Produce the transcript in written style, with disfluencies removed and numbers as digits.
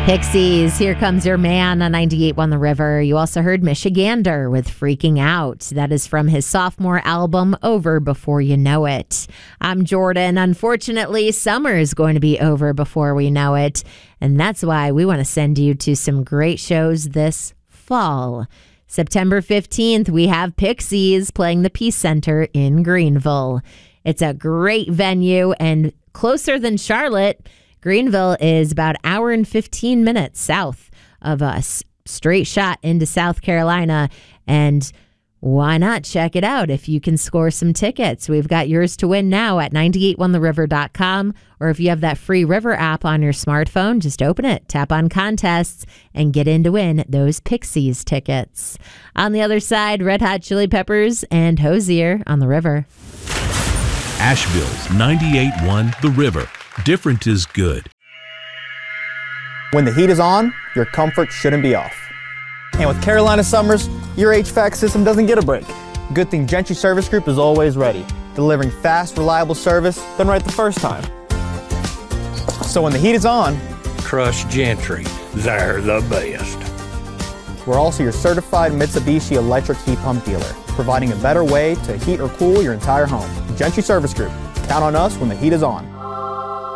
Pixies, Here Comes Your Man on 98.1 The River. You also heard Michigander with Freaking Out. That is from his sophomore album, Over Before You Know It. I'm Jordan. Unfortunately, summer is going to be over before we know it. And that's why we want to send you to some great shows this fall. September 15th, we have Pixies playing the Peace Center in Greenville. It's a great venue and closer than Charlotte. Greenville is about an hour and 15 minutes south of us, straight shot into South Carolina. And why not check it out if you can score some tickets? We've got yours to win now at 981theriver.com. Or if you have that free River app on your smartphone, just open it, tap on contests, and get in to win those Pixies tickets. On the other side, Red Hot Chili Peppers and Hozier on the River. Asheville's 98.1 The River. Different is good. When the heat is on, your comfort shouldn't be off. And with Carolina summers, your HVAC system doesn't get a break. Good thing Gentry Service Group is always ready, delivering fast, reliable service done right the first time. So when the heat is on, trust Gentry. They're the best. We're also your certified Mitsubishi electric heat pump dealer, providing a better way to heat or cool your entire home. Gentry Service Group. Count on us when the heat is on.